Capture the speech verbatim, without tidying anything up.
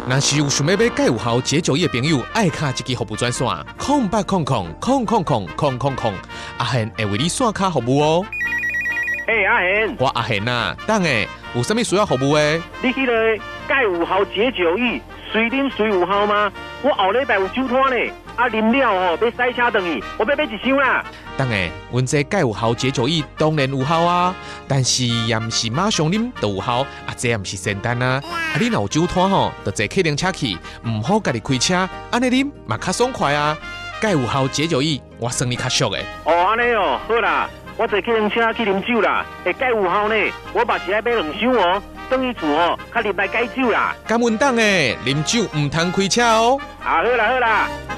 若是有想要买钙有效解酒液的朋友，爱卡一支服务专线：空八空空空空空空空空，阿贤会为你线卡服务哦。 嘿、欸，阿贤， 我阿贤啊，等下有啥物需要服务的？ 你迄个钙有效解酒液，随啉随有效吗？我后礼拜有酒摊呢，啊啉了吼，要塞车回去，我要买一箱啦。 等下，阮这钙有效解酒液当然有效啊，但是也毋是马上啉就有效，啊这也毋是仙丹啊。啊，你若有酒摊吼，就坐客人车去，毋好家己开车，安尼啉嘛较爽快啊。钙有效解酒液，我算你较俗的。 哦，安尼哦，好啦，我坐客人车去啉酒啦，会钙有效呢，我嘛是爱买两箱哦。等于厝哦，较入来解酒啦。 敢稳当诶，啉酒唔通开车哦。 啊，好啦好啦。